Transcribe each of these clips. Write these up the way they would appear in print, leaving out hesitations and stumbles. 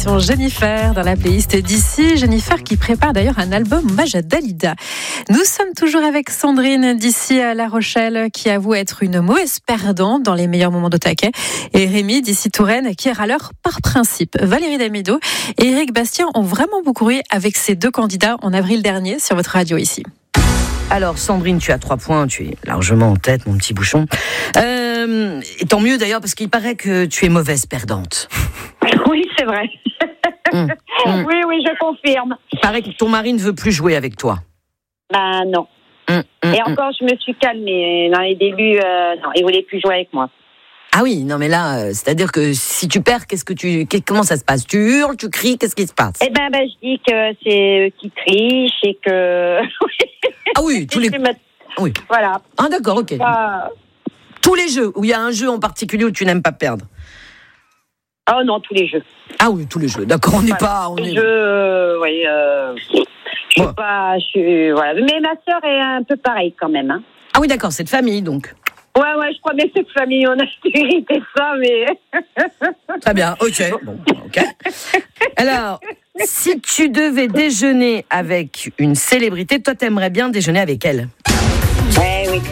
version Jennifer dans la playlist d'ici. Jennifer qui prépare d'ailleurs un album hommage à Dalida. Nous sommes toujours avec Sandrine d'ici à La Rochelle qui avoue être une mauvaise perdante dans les meilleurs moments de taquet. Et Rémi d'ici Touraine qui est râleur par principe. Valérie Damido et Éric Bastien ont vraiment beaucoup ri avec ces deux candidats en avril dernier sur votre radio ici. Alors Sandrine, tu as 3 points, tu es largement en tête, mon petit bouchon. Et tant mieux d'ailleurs, parce qu'il paraît que tu es mauvaise perdante. Oui, c'est vrai. Oui, je confirme. Il paraît que ton mari ne veut plus jouer avec toi. Ben non. Et encore, je me suis calmée. Dans les débuts, non, il voulait plus jouer avec moi. Ah oui, non mais là, c'est-à-dire que si tu perds, comment ça se passe ? Tu hurles, tu cries, qu'est-ce qui se passe ? Eh ben, je dis que c'est eux qui trichent et que... Ah oui, tous les... Oui. Voilà. Ah d'accord, ok. Tous les jeux, où il y a un jeu en particulier où tu n'aimes pas perdre ? Oh non, tous les jeux. Ah oui, tous les jeux, d'accord, on n'est pas... Les jeux, oui, je suis pas... voilà. Mais ma sœur est un peu pareille quand même. Hein. Ah oui, d'accord, c'est de famille donc. Ouais, je crois bien que cette famille, on a hérité ça, mais... Très bien, ok. Bon, ok. Alors, si tu devais déjeuner avec une célébrité, toi, t'aimerais bien déjeuner avec elle ? Oui.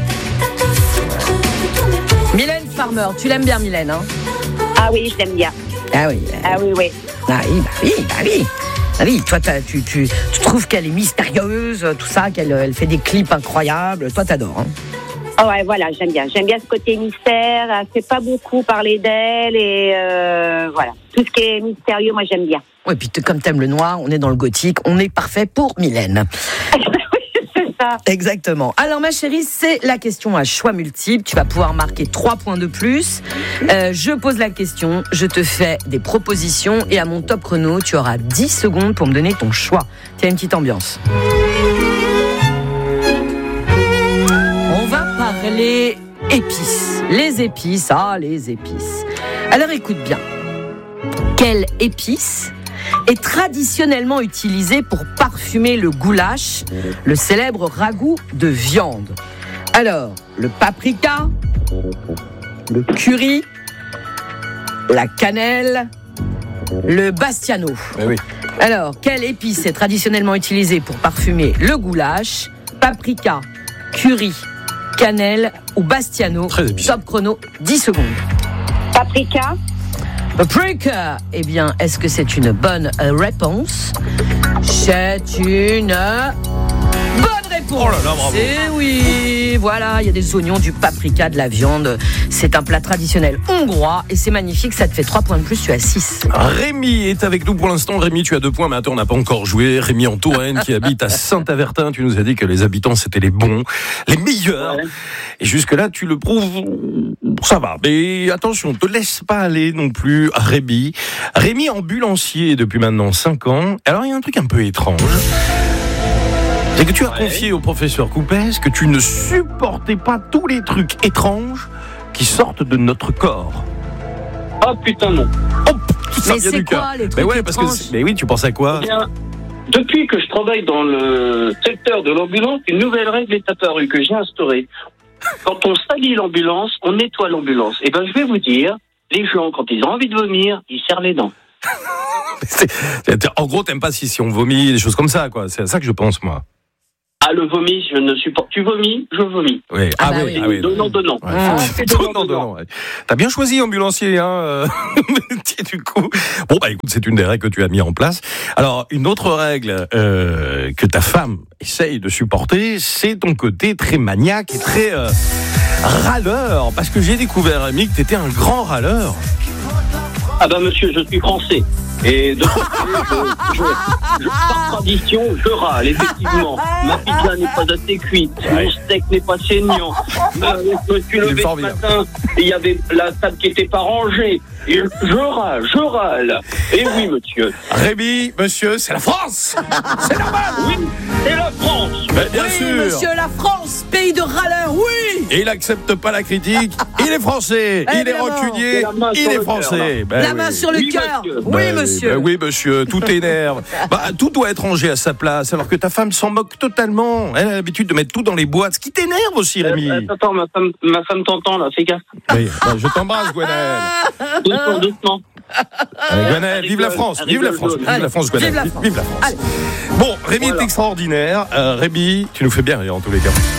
Mylène Farmer, tu l'aimes bien, Mylène, hein ? Ah oui, je l'aime bien. Ah oui. Ah oui. Ah oui. Ah oui, toi, tu trouves qu'elle est mystérieuse, tout ça, elle fait des clips incroyables. Toi, t'adores, hein ? Oh ouais, voilà, j'aime bien ce côté mystère. Elle fait pas beaucoup parler d'elle et voilà, tout ce qui est mystérieux, moi j'aime bien. Ouais, puis comme t'aimes le noir, on est dans le gothique, on est parfait pour Mylène. Oui, c'est ça. Exactement. Alors ma chérie, c'est la question à choix multiple. Tu vas pouvoir marquer 3 points de plus. Je pose la question, je te fais des propositions et à mon top chrono, tu auras 10 secondes pour me donner ton choix. Tiens, une petite ambiance. Les épices. Les épices. Alors écoute bien. Quelle épice est traditionnellement utilisée pour parfumer le goulash, le célèbre ragoût de viande ? Alors, le paprika, le curry, la cannelle, le bastiano. Oui. Alors, quelle épice est traditionnellement utilisée pour parfumer le goulash, paprika, curry, cannelle ou bastiano? Top chrono, 10 secondes. Paprika. Eh bien, est-ce que c'est une bonne réponse ? C'est une bonne réponse. Oh là là, bravo. Et oui, voilà, il y a des oignons, du paprika, de la viande. C'est un plat traditionnel hongrois et c'est magnifique, ça te fait 3 points de plus, tu as 6. Rémi est avec nous pour l'instant. Rémi, tu as 2 points, mais attends, on n'a pas encore joué. Rémi en Touraine qui habite à Saint-Avertin. Tu nous as dit que les habitants, c'était les bons, les meilleurs. Ouais. Et jusque-là, tu le prouves, ça va. Mais attention, te laisse pas aller non plus, Rémi. Rémi, ambulancier depuis maintenant 5 ans. Alors, il y a un truc un peu étrange. C'est que tu as confié au professeur Coupès que tu ne supportais pas tous les trucs étranges qui sortent de notre corps. Oh putain non. Oh, ça mais vient c'est du cœur. Quoi les trucs étranges ? Mais oui, tu penses à quoi ? Eh bien, depuis que je travaille dans le secteur de l'ambulance, une nouvelle règle est apparue que j'ai instaurée. Quand on salit l'ambulance, on nettoie l'ambulance. Et ben je vais vous dire, les gens, quand ils ont envie de vomir, ils serrent les dents. En gros, t'aimes pas si on vomit, des choses comme ça, quoi. C'est à ça que je pense, moi. Ah, le vomi, je ne supporte. Tu vomis, je vomis. Oui. Oui. Donnant. Ouais. Donnant. T'as bien choisi, ambulancier, hein. Du coup. Bon, bah, écoute, c'est une des règles que tu as mis en place. Alors, une autre règle que ta femme essaye de supporter, c'est ton côté très maniaque et très râleur. Parce que j'ai découvert, Rémi, que t'étais un grand râleur. Ah bah monsieur, je suis français. Et de par tradition, je râle, effectivement. Ma pizza n'est pas assez cuite, mon steak n'est pas saignant. Je me suis levé ce matin, il y avait la table qui n'était pas rangée. Et je râle. Et oui, monsieur. Rémi, monsieur, c'est la France. C'est normal. Oui, c'est la France. Mais bien sûr. Monsieur, la France, pays de râleurs, oui. Et il n'accepte pas la critique. Il est français. Il est rancunier. Il est français. La main sur le cœur. Oui, monsieur. Oui, monsieur. Tout énerve. Tout doit être rangé à sa place. Alors que ta femme s'en moque totalement. Elle a l'habitude de mettre tout dans les boîtes. Ce qui t'énerve aussi, Rémi. Attends, ma femme t'entend là. Fais gaffe. Oui, je t'embrasse, Gwenaëlle. Doucement. Gwenaël, vive la France, vive la France, vive la France, Gwenaël, vive la France. Bon, Rémi est extraordinaire. Rémi, tu nous fais bien rire en tous les cas.